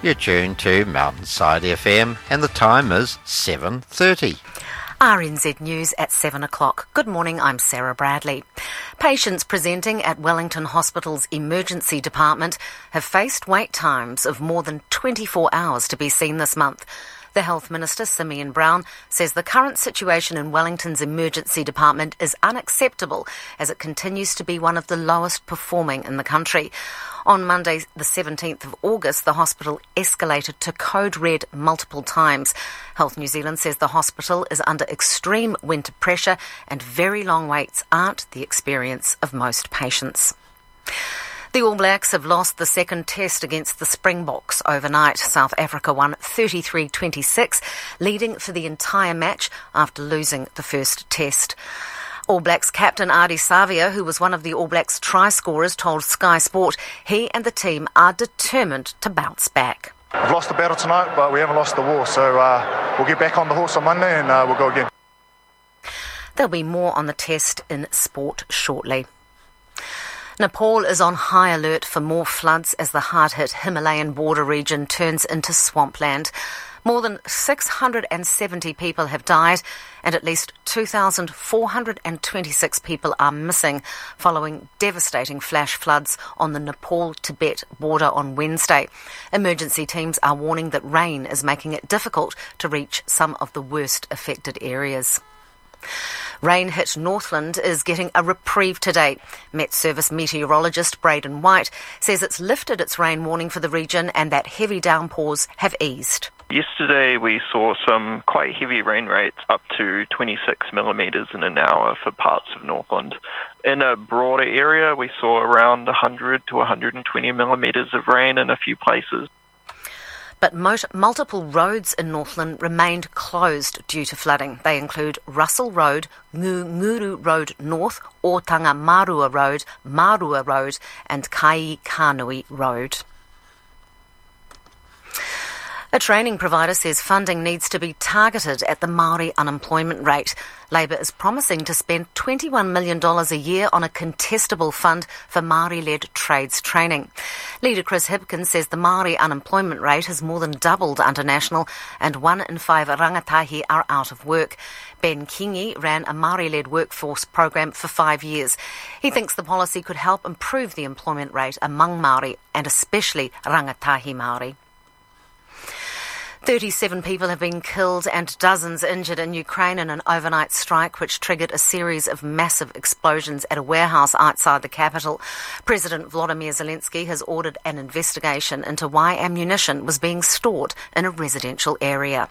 You're tuned to Mountainside FM and the time is 7:30. RNZ News at 7 o'clock. Good morning, I'm Sarah Bradley. Patients presenting at Wellington Hospital's emergency department have faced wait times of more than 24 hours to be seen this month. The Health Minister, Simeon Brown, says the current situation in Wellington's emergency department is unacceptable as it continues to be one of the lowest performing in the country. On Monday, the 17th of August, the hospital escalated to code red multiple times. Health New Zealand says the hospital is under extreme winter pressure and very long waits aren't the experience of most patients. The All Blacks have lost the second test against the Springboks overnight. South Africa won 33-26, leading for the entire match after losing the first test. All Blacks captain Ardie Savea, who was one of the All Blacks try scorers, told Sky Sport he and the team are determined to bounce back. We've lost the battle tonight, but we haven't lost the war, so we'll get back on the horse on Monday and we'll go again. There'll be more on the test in sport shortly. Nepal is on high alert for more floods as the hard-hit Himalayan border region turns into swampland. More than 670 people have died and at least 2,426 people are missing following devastating flash floods on the Nepal-Tibet border on Wednesday. Emergency teams are warning that rain is making it difficult to reach some of the worst affected areas. Rain-hit Northland is getting a reprieve today. Met Service meteorologist Braden White says it's lifted its rain warning for the region and that heavy downpours have eased. Yesterday we saw some quite heavy rain rates, up to 26 millimetres in an hour for parts of Northland. In a broader area we saw around 100 to 120 millimetres of rain in a few places. But multiple roads in Northland remained closed due to flooding. They include Russell Road, Nguru Road North, Otanga Marua Road, Marua Road and Kaikanui Road. A training provider says funding needs to be targeted at the Māori unemployment rate. Labor is promising to spend $21 million a year on a contestable fund for Māori-led trades training. Leader Chris Hipkins says the Māori unemployment rate has more than doubled under National and 1 in 5 rangatahi are out of work. Ben Kingi ran a Māori-led workforce program for 5 years. He thinks the policy could help improve the employment rate among Māori and especially rangatahi Māori. 37 people have been killed and dozens injured in Ukraine in an overnight strike which triggered a series of massive explosions at a warehouse outside the capital. President Volodymyr Zelensky has ordered an investigation into why ammunition was being stored in a residential area.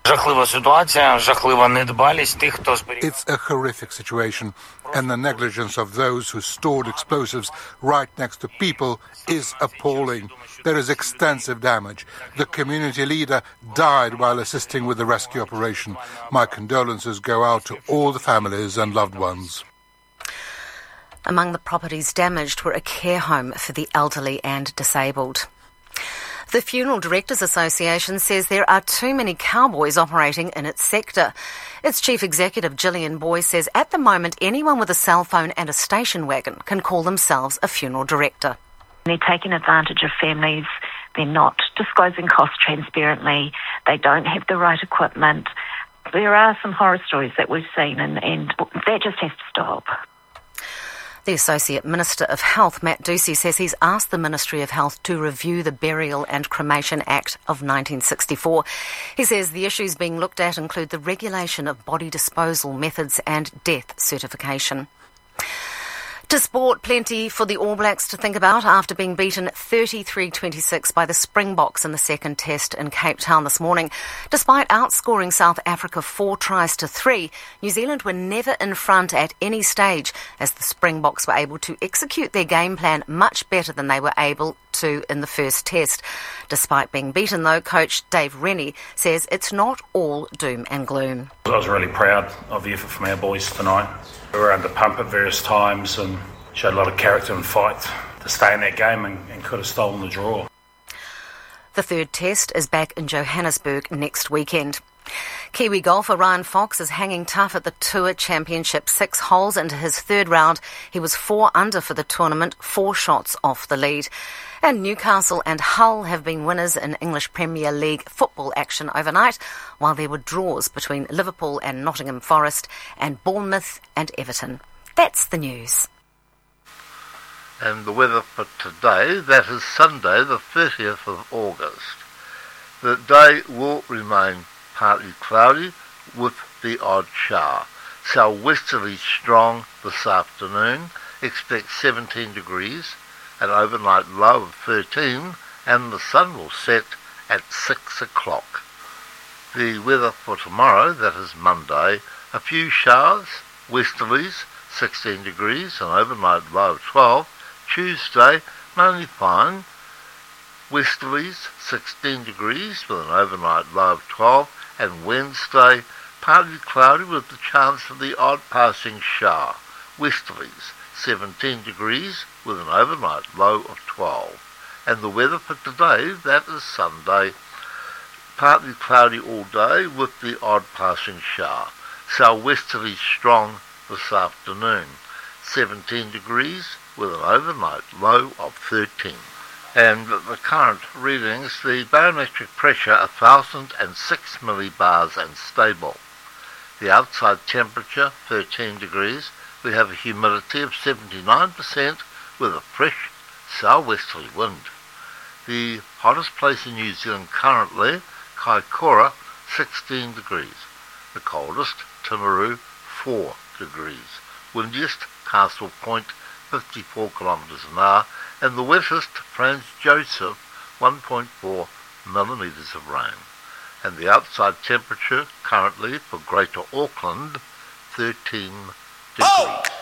It's a horrific situation, and the negligence of those who stored explosives right next to people is appalling. There is extensive damage. The community leader died while assisting with the rescue operation. My condolences go out to all the families and loved ones. Among the properties damaged were a care home for the elderly and disabled. The Funeral Directors Association says there are too many cowboys operating in its sector. Its chief executive, Gillian Boy, says at the moment anyone with a cell phone and a station wagon can call themselves a funeral director. They're taking advantage of families. They're not disclosing costs transparently. They don't have the right equipment. There are some horror stories that we've seen and that just has to stop. The Associate Minister of Health, Matt Ducey, says he's asked the Ministry of Health to review the Burial and Cremation Act of 1964. He says the issues being looked at include the regulation of body disposal methods and death certification. To sport, plenty for the All Blacks to think about after being beaten 33-26 by the Springboks in the second test in Cape Town this morning. Despite outscoring South Africa 4-3, New Zealand were never in front at any stage as the Springboks were able to execute their game plan much better than they were able to in the first test. Despite being beaten, though, coach Dave Rennie says it's not all doom and gloom. I was really proud of the effort from our boys tonight. We were under pump at various times and showed a lot of character and fight to stay in that game and could have stolen the draw. The third test is back in Johannesburg next weekend. Kiwi golfer Ryan Fox is hanging tough at the Tour Championship. 6 holes into his third round, he was 4 under for the tournament, 4 shots off the lead. And Newcastle and Hull have been winners in English Premier League football action overnight, while there were draws between Liverpool and Nottingham Forest and Bournemouth and Everton. That's the news. And the weather for today, that is Sunday the 30th of August. The day will remain partly cloudy with the odd shower. Southwesterly strong this afternoon, expect 17 degrees, an overnight low of 13, and the sun will set at 6 o'clock. The weather for tomorrow, that is Monday, a few showers, westerlies, 16 degrees, an overnight low of 12. Tuesday, mainly fine, westerlies, 16 degrees, with an overnight low of 12, and Wednesday, partly cloudy with the chance of the odd passing shower, westerlies, 17 degrees with an overnight low of 12. And the weather for today, that is Sunday, partly cloudy all day with the odd passing shower. Southwesterly strong this afternoon, 17 degrees with an overnight low of 13. And the current readings, the barometric pressure 1006 millibars and stable. The outside temperature 13 degrees. We have a humidity of 79% with a fresh southwesterly wind. The hottest place in New Zealand currently, Kaikoura, 16 degrees. The coldest, Timaru, 4 degrees. Windiest, Castle Point, 54 kilometres an hour. And the wettest, Franz Joseph, 1.4 millimetres of rain. And the outside temperature currently for Greater Auckland, 13 degrees.